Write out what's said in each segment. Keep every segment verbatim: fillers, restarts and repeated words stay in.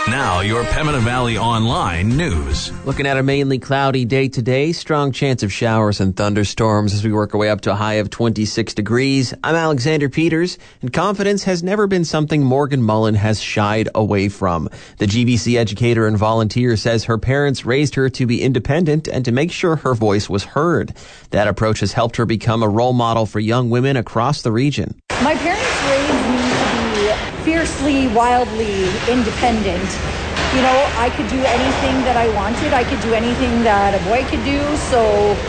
Now, your Pembina Valley Online news. Looking at a mainly cloudy day today, strong chance of showers and thunderstorms as we work our way up to a high of twenty-six degrees. I'm Alexander Peters, and confidence has never been something Morgan Mullen has shied away from. The G B C educator and volunteer says her parents raised her to be independent and to make sure her voice was heard. That approach has helped her become a role model for young women across the region. My parents raised me to be fiercely, wildly independent. You know, I could do anything that I wanted. I could do anything that a boy could do, so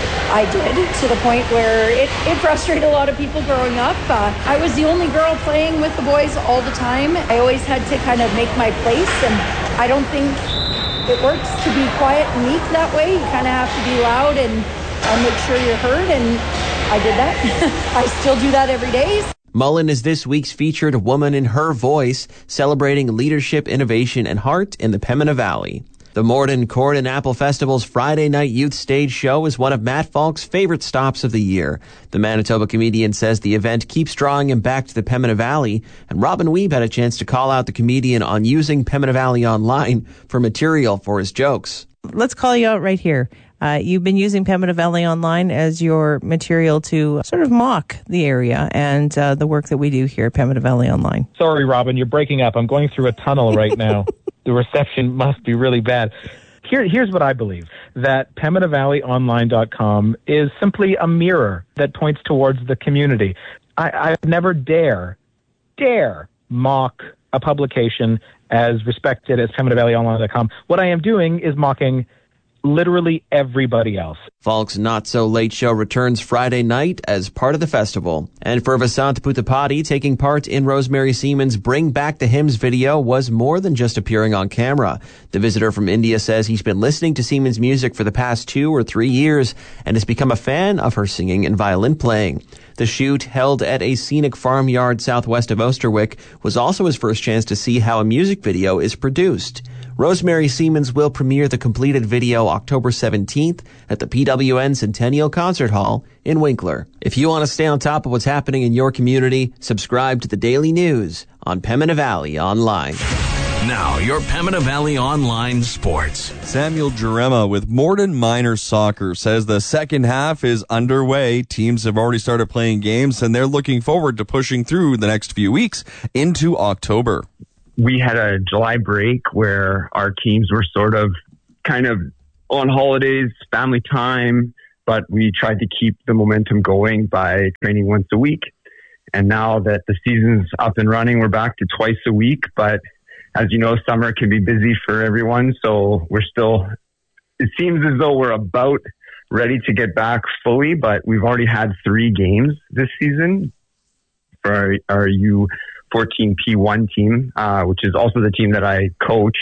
I did, to the point where it, it frustrated a lot of people growing up. Uh, I was the only girl playing with the boys all the time. I always had to kind of make my place, and I don't think it works to be quiet and meek that way. You kind of have to be loud and uh, make sure you're heard, and I did that. I still do that every day. Mullen is this week's featured Woman in Her Voice, celebrating leadership, innovation, and heart in the Pembina Valley. The Morden Corn and Apple Festival's Friday night youth stage show is one of Matt Falk's favorite stops of the year. The Manitoba comedian says the event keeps drawing him back to the Pembina Valley, and Robin Weeb had a chance to call out the comedian on using Pembina Valley Online for material for his jokes. Let's call you out right here. Uh, you've been using Pembina Valley Online as your material to sort of mock the area and uh, the work that we do here at Pembina Valley Online. Sorry, Robin, you're breaking up. I'm going through a tunnel right now. The reception must be really bad. Here, here's what I believe, that Pembina Valley Online dot com is simply a mirror that points towards the community. I, I never dare, dare mock a publication as respected as Pembina Valley Online dot com. What I am doing is mocking literally everybody else. Falk's Not So Late show returns Friday night as part of the festival. And for Vasant Putapati, taking part in Rosemary Siemens' Bring Back the Hymns video was more than just appearing on camera. The visitor from India says he's been listening to Siemens' music for the past two or three years and has become a fan of her singing and violin playing. The shoot, held at a scenic farmyard southwest of Osterwick, was also his first chance to see how a music video is produced. Rosemary Siemens will premiere the completed video October seventeenth at the P W N Centennial Concert Hall in Winkler. If you want to stay on top of what's happening in your community, subscribe to the Daily News on Pembina Valley Online. Now, your Pembina Valley Online sports. Samuel Jarema with Morden Minor Soccer says the second half is underway. Teams have already started playing games, and they're looking forward to pushing through the next few weeks into October. We had a July break where our teams were sort of kind of on holidays, family time, but we tried to keep the momentum going by training once a week. And now that the season's up and running, we're back to twice a week. But as you know, summer can be busy for everyone. So we're still, it seems as though we're about ready to get back fully, but we've already had three games this season for our, our U fourteen P one team, uh, which is also the team that I coach.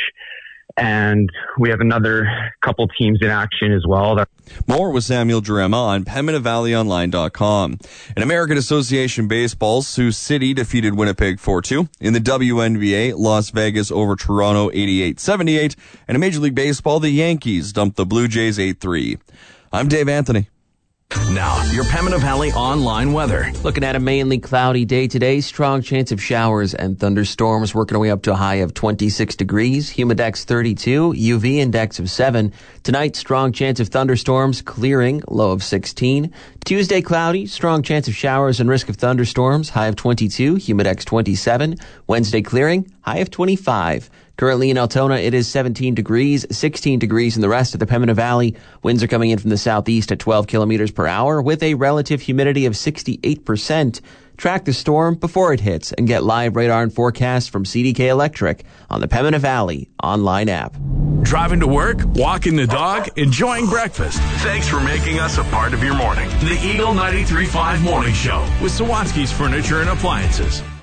And we have another couple teams in action as well. More with Samuel Jarema on Pembina Valley Online dot com. In American Association Baseball, Sioux City defeated Winnipeg four two. In the W N B A, Las Vegas over Toronto eighty-eight seventy-eight. And in Major League Baseball, the Yankees dumped the Blue Jays eight three. I'm Dave Anthony. Now, your Pembina Valley Online weather. Looking at a mainly cloudy day today, strong chance of showers and thunderstorms, working our way up to a high of twenty-six degrees, humidex thirty-two, U V index of seven. Tonight, strong chance of thunderstorms, clearing, low of sixteen. Tuesday, cloudy, strong chance of showers and risk of thunderstorms, high of twenty-two, humidex twenty-seven. Wednesday, clearing, high of twenty-five. Currently in Altona, it is seventeen degrees, sixteen degrees in the rest of the Pembina Valley. Winds are coming in from the southeast at twelve kilometers per hour with a relative humidity of sixty-eight percent. Track the storm before it hits and get live radar and forecasts from C D K Electric on the Pembina Valley online app. Driving to work, walking the dog, enjoying breakfast. Thanks for making us a part of your morning. The Eagle ninety-three point five Morning Show with Sawatsky's Furniture and Appliances.